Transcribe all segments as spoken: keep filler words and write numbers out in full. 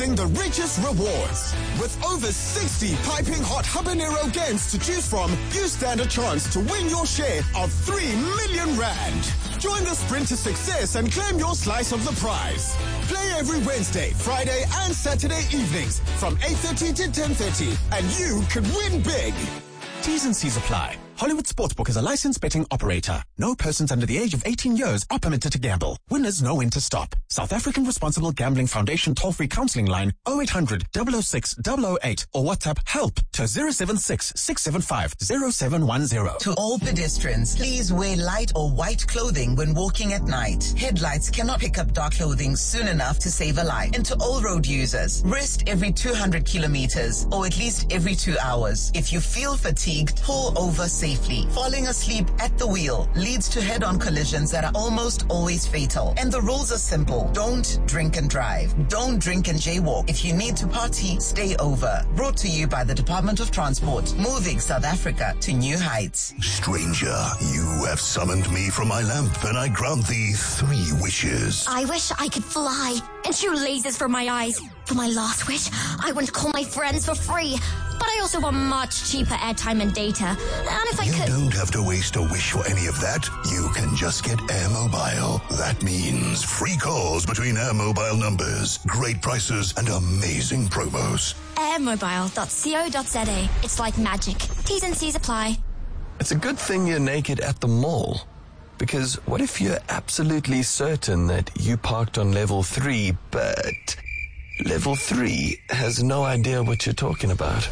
The richest rewards. With over sixty piping hot habanero games to choose from, you stand a chance to win your share of three million rand. Join the sprint to success and claim your slice of the prize. Play every Wednesday, Friday and Saturday evenings from eight thirty to ten thirty and you could win big. T's and C's apply. Hollywood Sportsbook is a licensed betting operator. No persons under the age of eighteen years are permitted to gamble. Winners know when to stop. South African Responsible Gambling Foundation toll-free counseling line oh eight hundred, double oh six, double oh eight or WhatsApp HELP to zero seven six, six seven five, zero seven one zero. To all pedestrians, please wear light or white clothing when walking at night. Headlights cannot pick up dark clothing soon enough to save a life. And to all road users, rest every two hundred kilometers or at least every two hours. If you feel fatigued, pull over safely. Falling asleep at the wheel leads to head-on collisions that are almost always fatal. And the rules are simple. Don't drink and drive. Don't drink and jaywalk. If you need to party, stay over. Brought to you by the Department of Transport, moving South Africa to new heights. Stranger, you have summoned me from my lamp, and I grant thee three wishes. I wish I could fly and shoot lasers from my eyes. For my last wish, I want to call my friends for free. But I also want much cheaper airtime and data. And if I you could... You don't have to waste a wish for any of that. You can just get Air Mobile. That means free calls between Air Mobile numbers, great prices, and amazing promos. air mobile dot co dot za. It's like magic. T's and C's apply. It's a good thing you're naked at the mall. Because what if you're absolutely certain that you parked on level three, but level three has no idea what you're talking about?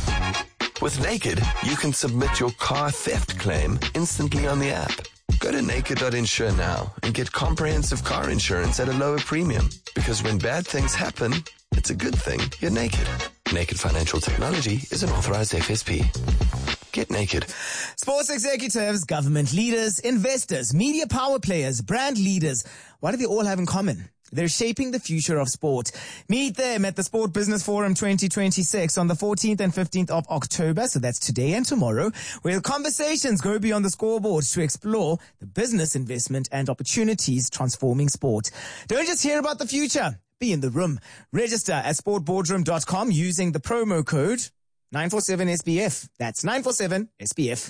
With Naked, you can submit your car theft claim instantly on the app. Go to naked dot insure now and get comprehensive car insurance at a lower premium. Because when bad things happen, it's a good thing you're naked. Naked Financial Technology is an authorized F S P. Get naked. Sports executives, government leaders, investors, media power players, brand leaders. What do they all have in common? They're shaping the future of sport. Meet them at the Sport Business Forum twenty twenty-six on the fourteenth and fifteenth of October. So that's today and tomorrow, where conversations go beyond the scoreboard to explore the business, investment and opportunities transforming sport. Don't just hear about the future. Be in the room. Register at sport boardroom dot com using the promo code nine four seven S B F. That's nine four seven S B F.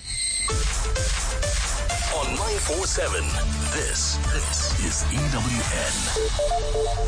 On nine four seven, this, this is E W N.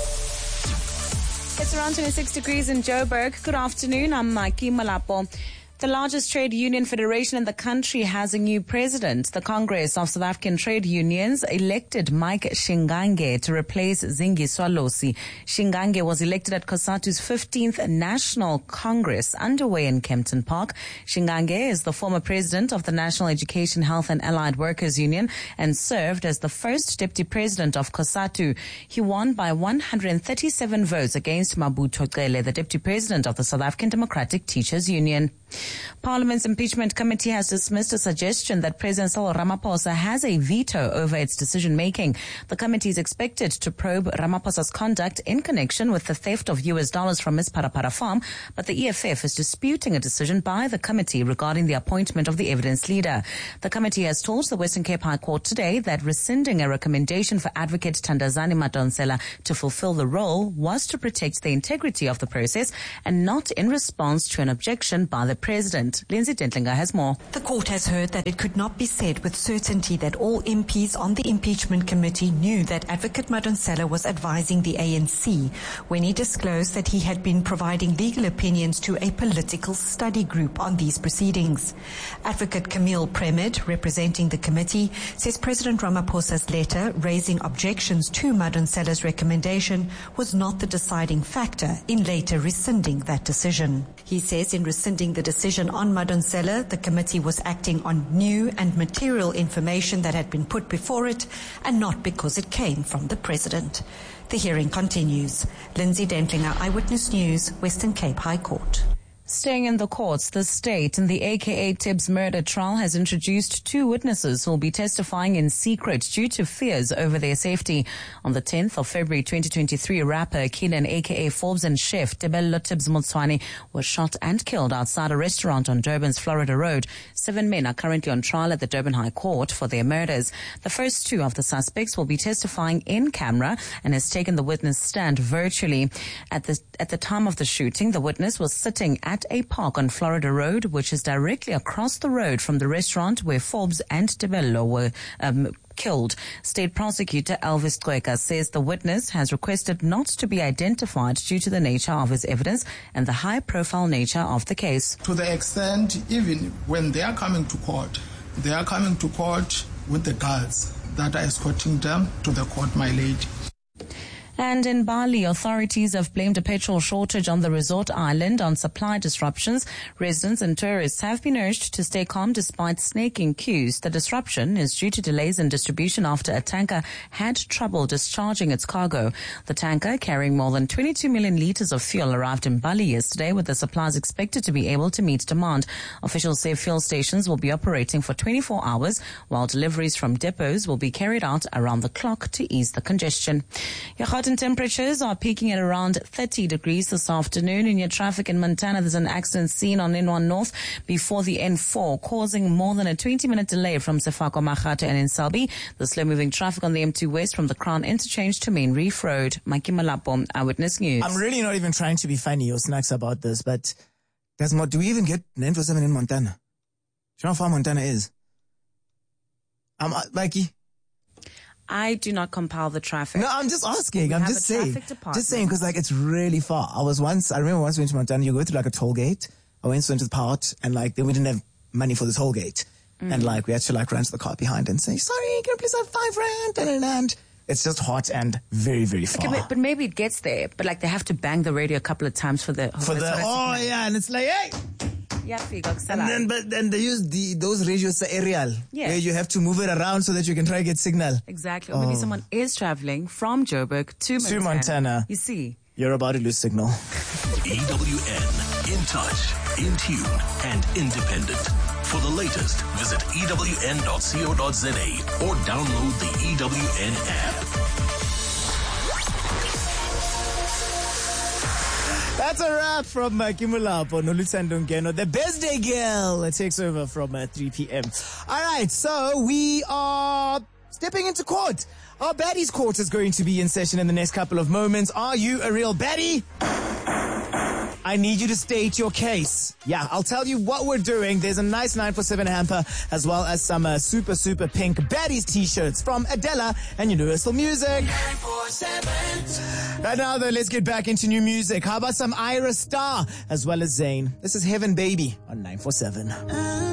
It's around twenty-six degrees in Joburg. Good afternoon. I'm Mikey Malapo. The largest trade union federation in the country has a new president. The Congress of South African Trade Unions elected Mike Shingange to replace Zingi Swalosi. Shingange was elected at COSATU's fifteenth National Congress underway in Kempton Park. Shingange is the former president of the National Education, Health and Allied Workers Union and served as the first deputy president of COSATU. He won by one hundred thirty-seven votes against Mabuto Cele, the deputy president of the South African Democratic Teachers Union. Parliament's impeachment committee has dismissed a suggestion that President Cyril Ramaphosa has a veto over its decision-making. The committee is expected to probe Ramaphosa's conduct in connection with the theft of U S dollars from Miss Parapara Farm, but the E F F is disputing a decision by the committee regarding the appointment of the evidence leader. The committee has told the Western Cape High Court today that rescinding a recommendation for Advocate Thandazani Madonsela to fulfill the role was to protect the integrity of the process and not in response to an objection by the President. Lindsay Dentlinger has more. The court has heard that it could not be said with certainty that all M Ps on the impeachment committee knew that Advocate Madonsela was advising the A N C when he disclosed that he had been providing legal opinions to a political study group on these proceedings. Advocate Camille Premed, representing the committee, says President Ramaphosa's letter raising objections to Madonsela's recommendation was not the deciding factor in later rescinding that decision. He says in rescinding the decision on Madonsela, the committee was acting on new and material information that had been put before it and not because it came from the President. The hearing continues. Lindsay Dentlinger, Eyewitness News, Western Cape High Court. Staying in the courts, the state in the A K A Tibbs murder trial has introduced two witnesses who will be testifying in secret due to fears over their safety. On the tenth of February twenty twenty-three, rapper Keenan A K A Forbes and chef Tebello Tibbs Motswane was shot and killed outside a restaurant on Durban's Florida Road. Seven men are currently on trial at the Durban High Court for their murders. The first two of the suspects will be testifying in camera and has taken the witness stand virtually. At the at the time of the shooting, the witness was sitting at a park on Florida Road, which is directly across the road from the restaurant where Forbes and Tebello were um, killed. State Prosecutor Elvis Kweka says the witness has requested not to be identified due to the nature of his evidence and the high-profile nature of the case. To the extent, even when they are coming to court, they are coming to court with the guards that are escorting them to the court, my lady. And in Bali, authorities have blamed a petrol shortage on the resort island on supply disruptions. Residents and tourists have been urged to stay calm despite snaking queues. The disruption is due to delays in distribution after a tanker had trouble discharging its cargo. The tanker, carrying more than twenty-two million litres of fuel, arrived in Bali yesterday, with the supplies expected to be able to meet demand. Officials say fuel stations will be operating for twenty-four hours, while deliveries from depots will be carried out around the clock to ease the congestion. And temperatures are peaking at around thirty degrees this afternoon. In your traffic in Montana, there's an accident scene on N one North before the N four, causing more than a twenty-minute delay from Sefako Makhato and in Selby. The slow-moving traffic on the M two West from the Crown Interchange to Main Reef Road. Mikey Malapo, Eyewitness News. I'm really not even trying to be funny or snacks about this, but there's more. Do we even get nine four seven in Montana? Do you know how far Montana is? I'm uh, Mikey. I do not compile the traffic. No, I'm just asking. We I'm have just a saying. traffic department. Just saying, because like it's really far. I was once, I remember once we went to Montana, you go through like a toll gate. I went into the part and like, then we didn't have money for the toll gate. Mm. And like, we had to like run to the car behind and say, sorry, can you please have five rand? And, and it's just hot and very, very far. Okay, but, but maybe it gets there. But like, they have to bang the radio a couple of times for the... For the, oh yeah, and it's like, hey! Yeah, and then, but then they use the those radios aerial, yeah, where you have to move it around so that you can try to get signal. Exactly. Or oh. maybe someone is traveling from Joburg to Montana. To Montana. You see. You're about to lose signal. E W N, in touch, in tune, and independent. For the latest, visit E W N dot co dot za or download the E W N app. That's a wrap from uh, Kimulapo, Nolutsando Ngeno. The best day girl it takes over from uh, three p.m. All right, so we are stepping into court. Our baddies court is going to be in session in the next couple of moments. Are you a real baddie? I need you to state your case. Yeah, I'll tell you what we're doing. There's a nice nine four seven hamper as well as some uh, super, super pink baddies t-shirts from Adela and Universal Music. nine four seven. Right now, though, let's get back into new music. How about some Ira Star as well as Zayn? This is Heaven Baby on nine four seven.